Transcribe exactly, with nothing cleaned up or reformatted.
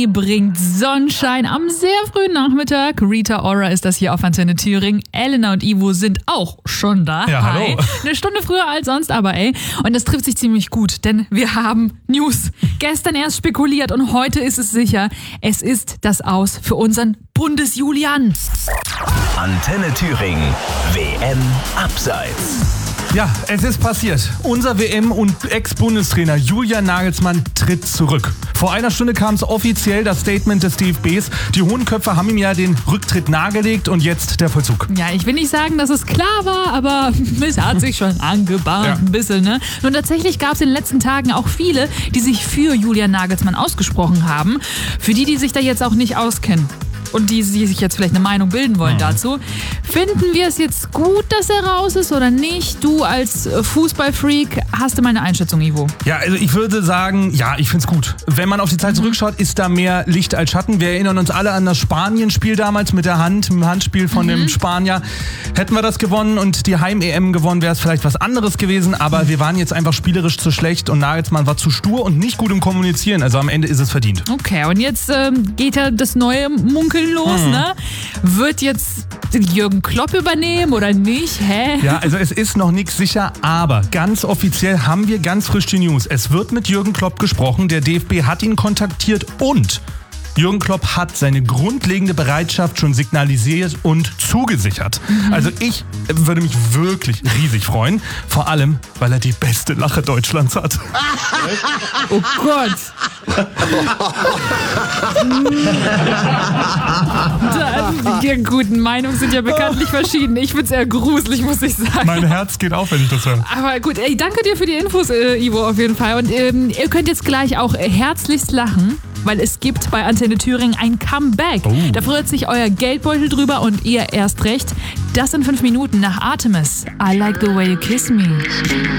bringt Sonnenschein am sehr frühen Nachmittag. Rita Ora ist das hier auf Antenne Thüringen. Elena und Ivo sind auch schon da. Ja, Hi. hallo. Eine Stunde früher als sonst, aber ey. Und das trifft sich ziemlich gut, denn wir haben News. Gestern erst spekuliert und heute ist es sicher. Es ist das Aus für unseren Bundesjulian. Antenne Thüringen. W M Abseits. Ja, es ist passiert. Unser W M- und Ex-Bundestrainer Julian Nagelsmann tritt zurück. Vor einer Stunde kam es offiziell, das Statement des D F Bs. Die hohen Köpfe haben ihm ja den Rücktritt nahegelegt und jetzt der Vollzug. Ja, ich will nicht sagen, dass es klar war, aber es hat sich schon angebahnt, Ja. ein bisschen, ne? Nun, tatsächlich gab es in den letzten Tagen auch viele, die sich für Julian Nagelsmann ausgesprochen haben. Für die, die sich da jetzt auch nicht auskennen und die, die sich jetzt vielleicht eine Meinung bilden wollen dazu. Finden wir es jetzt gut, dass er raus ist oder nicht? Du als Fußballfreak, hast du meine Einschätzung, Ivo? Ja, also ich würde sagen, ja, ich find's gut. Wenn man auf die Zeit zurückschaut, ist da mehr Licht als Schatten. Wir erinnern uns alle an das Spanien-Spiel damals mit der Hand, im Handspiel von dem Spanier. Hätten wir das gewonnen und die Heim-E M gewonnen, wäre es vielleicht was anderes gewesen. Aber wir waren jetzt einfach spielerisch zu schlecht und Nagelsmann war zu stur und nicht gut im Kommunizieren. Also am Ende ist es verdient. Okay, und jetzt ähm, geht ja das neue Munkeln los, ne? Wird jetzt Jürgen Klopp übernehmen oder nicht? Hä? Ja, also es ist noch nichts sicher, aber ganz offiziell haben wir ganz frisch die News. Es wird mit Jürgen Klopp gesprochen, der D F B hat ihn kontaktiert und Jürgen Klopp hat seine grundlegende Bereitschaft schon signalisiert und zugesichert. Mhm. Also ich würde mich wirklich riesig freuen, vor allem, weil er die beste Lache Deutschlands hat. Oh Gott. Die guten Meinungen sind ja bekanntlich verschieden. Ich find's eher gruselig, muss ich sagen. Mein Herz geht auf, wenn ich das höre. Aber gut, ey, danke dir für die Infos, äh, Ivo, auf jeden Fall. Und ähm, ihr könnt jetzt gleich auch äh, herzlichst lachen, weil es gibt bei Antenne Thüringen ein Comeback. Oh. Da freut sich euer Geldbeutel drüber und ihr erst recht. Das in fünf Minuten nach Artemis. I like the way you kiss me.